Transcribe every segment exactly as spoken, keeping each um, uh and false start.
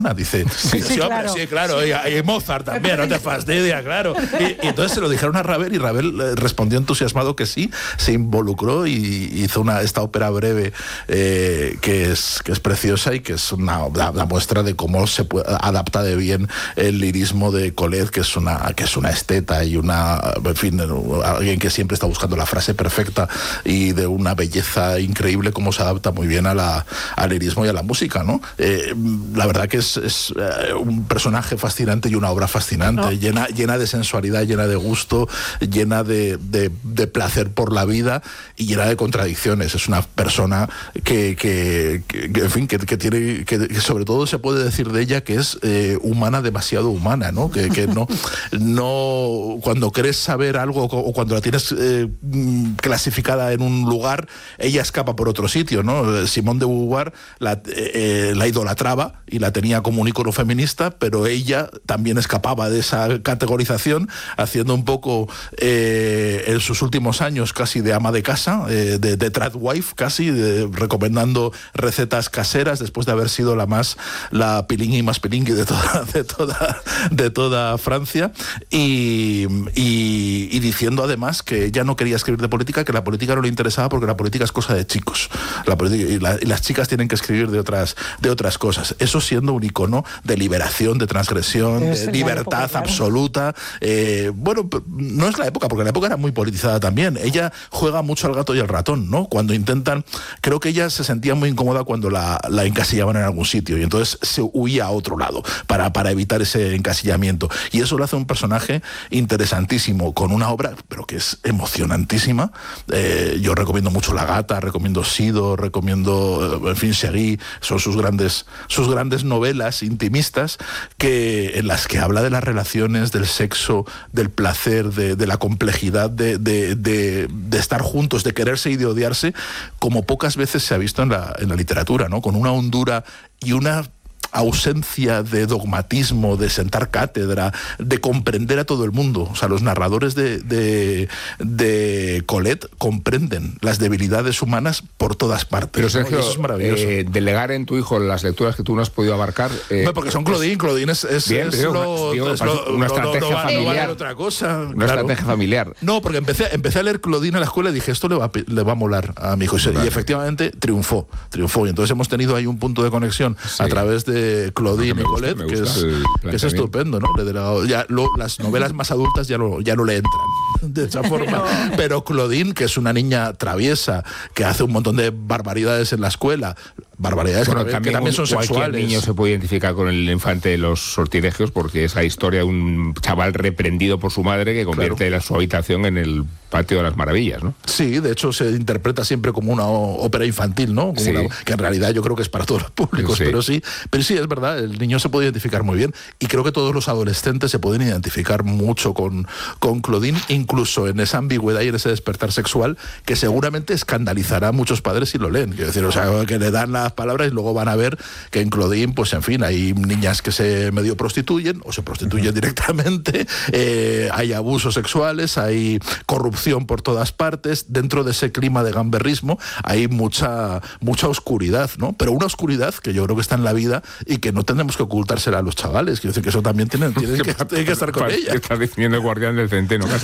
Dice, sí, sí, hombre, claro, sí, claro, y, y Mozart también, no te fastidia, claro. Y, y entonces se lo dijeron a Ravel y Ravel eh, respondió entusiasmado que sí, se involucró y hizo una, esta ópera breve eh, que, es, que es preciosa y que es una la, la muestra de cómo se puede, adapta de bien el lirismo de Colette, que es una que es una esteta y una, en fin, alguien que siempre está buscando la frase perfecta y de una belleza increíble, cómo se adapta muy bien a la, al lirismo y a la música, ¿no? Eh, la verdad que es es uh, un personaje fascinante y una obra fascinante, no. llena, llena de sensualidad, llena de gusto, llena de, de, de placer por la vida y llena de contradicciones. Es una persona que, que, que, que en fin, que, que tiene, que, que sobre todo se puede decir de ella que es eh, humana, demasiado humana, ¿no? Que, que no, no, cuando crees saber algo o cuando la tienes eh, clasificada en un lugar, ella escapa por otro sitio, ¿no? Simone de Beauvoir la, eh, la idolatraba y la tenía como un ícono feminista, pero ella también escapaba de esa categorización, haciendo un poco eh, en sus últimos años casi de ama de casa, eh, de, de tradwife casi, de, recomendando recetas caseras después de haber sido la más la pilingui más pilingui de toda de toda de toda Francia y, y, y diciendo además que ella no quería escribir de política, que la política no le interesaba porque la política es cosa de chicos, la política, y, la, y las chicas tienen que escribir de otras de otras cosas. Eso siendo un icono de liberación, de transgresión, de libertad época, claro. absoluta. Eh, bueno, no es la época, porque la época era muy politizada también. Ella juega mucho al gato y al ratón, ¿no? Cuando intentan, creo que ella se sentía muy incómoda cuando la, la encasillaban en algún sitio y entonces se huía a otro lado para, para evitar ese encasillamiento. Y eso lo hace un personaje interesantísimo, con una obra, pero que es emocionantísima. Eh, yo recomiendo mucho La Gata, recomiendo Sido, recomiendo, en fin, Seguí, son sus grandes, sus grandes novelas intimistas que, en las que habla de las relaciones, del sexo, del placer, de, de la complejidad de, de, de, de estar juntos, de quererse y de odiarse, como pocas veces se ha visto en la, en la literatura, ¿no? Con una hondura y una ausencia de dogmatismo, de sentar cátedra, de comprender a todo el mundo. O sea, los narradores de, de, de Colette comprenden las debilidades humanas por todas partes. Pero Sergio, ¿no? Eso es maravilloso. Eh, delegar en tu hijo las lecturas que tú no has podido abarcar... Eh, no, porque son Claudine, Claudine es, es, bien, es digo, lo, digo, es lo, una estrategia no, no, no familiar. Va, no va a otra cosa. Una claro. estrategia familiar. No, porque empecé, empecé a leer Claudine en la escuela y dije, esto le va, le va a molar a mi hijo. Y, vale. y efectivamente triunfó, triunfó. Y entonces hemos tenido ahí un punto de conexión sí. a través de Claudine y Colette, que es, que es estupendo, ¿no? Ya, lo, las novelas más adultas ya no, ya no le entran de esa forma. Pero Claudine, que es una niña traviesa, que hace un montón de barbaridades en la escuela, barbaridades bueno, que, también, que también son cualquier sexuales. Cualquier niño se puede identificar con el infante de los sortilegios, porque es la historia de un chaval reprendido por su madre que convierte claro. su habitación en el patio de las maravillas, ¿no? Sí, de hecho se interpreta siempre como una ópera infantil, ¿no? Como sí. una, que en realidad yo creo que es para todos los públicos, sí. pero sí, pero sí es verdad, el niño se puede identificar muy bien y creo que todos los adolescentes se pueden identificar mucho con, con Claudine, incluso en esa ambigüedad y en ese despertar sexual que seguramente escandalizará a muchos padres si lo leen. Quiero decir, o sea, que le dan las palabras y luego van a ver que en Claudine, pues en fin, hay niñas que se medio prostituyen o se prostituyen uh-huh. directamente, eh, hay abusos sexuales, hay corrupción por todas partes, dentro de ese clima de gamberrismo hay mucha mucha oscuridad, ¿no? Pero una oscuridad que yo creo que está en la vida y que no tenemos que ocultársela a los chavales. Quiero decir que eso también tienen, tienen, que, tienen que estar con ella. Estás diciendo el guardián del centeno, casi.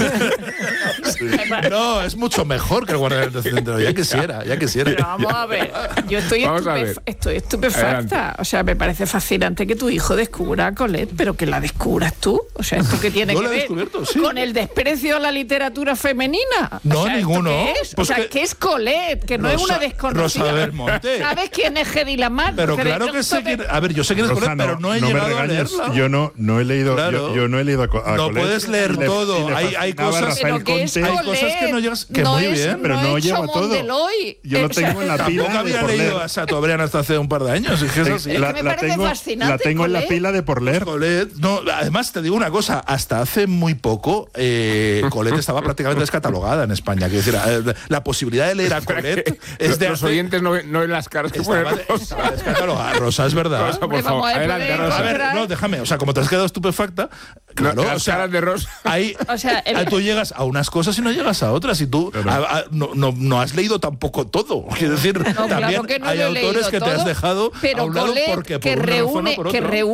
Sí. No, es mucho mejor que el guardián del centeno. Ya quisiera, ya quisiera. Pero vamos a ver, yo estoy, estupef estoy estupefacta. Adelante. O sea, me parece fascinante que tu hijo descubra a Colette, pero que la descubras tú. O sea, ¿esto qué tiene ¿No que ver sí. con el desprecio a la literatura femenina? No, o sea, ninguno. ¿qué es? Pues o sea, que... ¿qué es Colette? Que no Rosa, es una desconocida. Rosa Belmonte. ¿Sabes quién es Hedy Lamarr? Pero Porque claro que sé quién... A ver, yo sé quién es Rosa, Colette, no, pero no he no llegado me regañes. a leerla. Yo no, no he leído, claro. yo, yo no he leído a, a No Colette. puedes leer le, todo. le hay, hay cosas, pero ¿qué es hay cosas que no llegas... Que no muy es, bien. pero no, no llevo a todo. Mondeloy. Yo lo tengo en la pila. Tampoco había de leído por a Chateaubriand hasta hace un par de años. Es que es así. La, es que me la parece tengo, fascinante. la tengo en la Colette. pila de por leer. Colette, no, además te digo una cosa, hasta hace muy poco eh, Colette estaba prácticamente descatalogada en España. Quiero decir, eh, la posibilidad de leer a Colette es de los hace... oyentes no ven, no ven las caras que estaba, ponen Rosa. estaba descatalogada. Rosa, es verdad. Rosa, por favor, adelante, Rosa. A ver, no, déjame, o sea, como te has quedado estupefacta, claro, las o sea, caras de Rosa. Ahí, o sea, el... tú llegas a unas cosas y no llegas a otras, y tú claro. a, a, no, no, no has leído tampoco todo. Quiero decir, no, también claro que no hay autores que todo, te has dejado pero a un lado Colette, porque por que una reúne, razón o por que otra. reúne